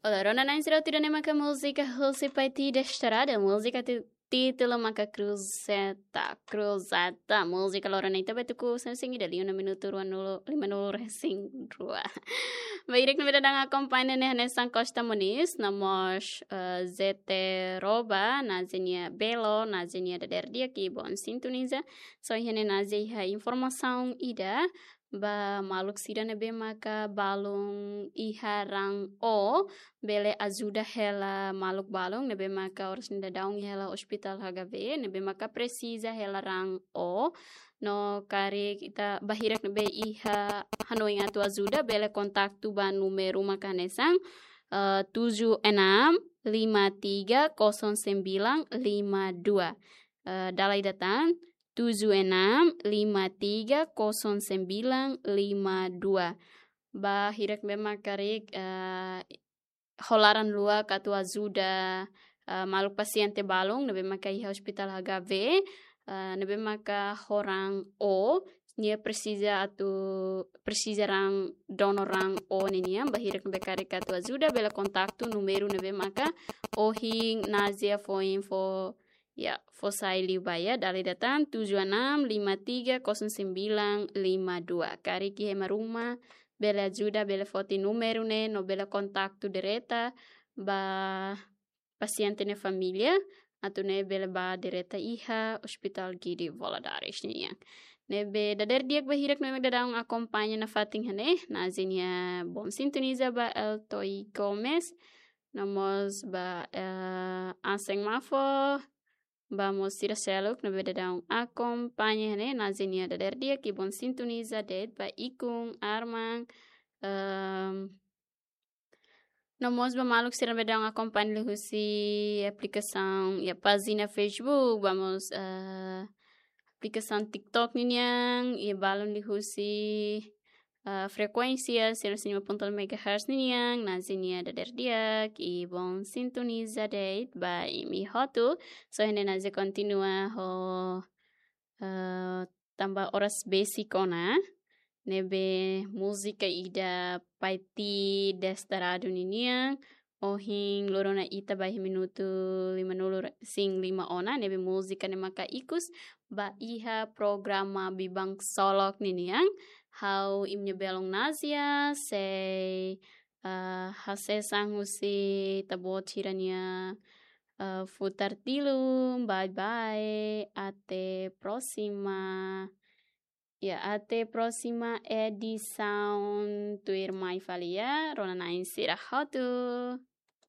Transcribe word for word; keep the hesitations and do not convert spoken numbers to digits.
Allora, non inserito nemmeno musica hulsi paiti destarada, musica ti titolo maka cruzeta, cruzeta, música loro nem tabe tuku sen sing dali una minuto ruan nulo lima nulo resing rua. Bairik na bidadang acompanha ne Hanesan Costa Muniz, namos uh, Zete Roba, nazinha Belo, nazinha da Derdia que bon sintoniza, só hene naziha informação ida, ba maluk sida nebe maka balung iharang o bele ajuda hela maluk balung nebe maka oras nda daung hela hospital hagave nebe maka precisa hela rang o no kari kita bahirak nebe iha hanoi ngatu ajuda bele kontak tu ba numero maka nesang uh, tujuh enam lima tiga nol sembilan lima dua uh, dalai datang tujuh enam lima tiga nol sembilan lima dua. Ba hirak memang karik uh, holaran lua katu ajuda uh, maluk paciente balong nebe maka iha hospital H V uh, nebe maka horang o nia precisa atu precisa rang donor rang o ninia ba hirak nebe karik katu ajuda bela kontaktu numero nebe maka ohing nazia fo info ya, Fosai Liubaya dari datang tujuh enam lima tiga nol sembilan lima dua. Kari ki hema rumah, bela ajuda, bela foti numero ne, no bela kontaktu direta, ba paciente ne familia, atau ne bela ba direta iha, hospital gidi Voladares ne yang. Ne be dader diak bahirak no dadang akompanya na fating hane, nazinya bom sintoniza ba El Toi Gomez, namos ba uh, Anseng Mafo, Vamos ir a seluk na bedadang acompanha né na zenia da derdia que bom sintoniza det ba ikung armang um, namos ba maluk sira bedang acompanha husi aplicação ya página Facebook vamos uh, aplicação TikTok ninyang ya balon di husi Uh, frekuensia seratus lima puluh megahertz niang nazinia da derdiak i bon sintoniza date by mi hotu so hene nazi continua ho uh, tambah oras basic ona nebe musika ida paiti destarado niang ohing lorona ita by minuto lima nulu sing lima ona nebe musika ne maka ikus ba iha programa bibang solok niang how imnya belong nazia say uh, hase sang husi tabot hiranya uh, futar tilum bye bye ate próxima ya ate próxima edição tuir mai falia rona nain sira hotu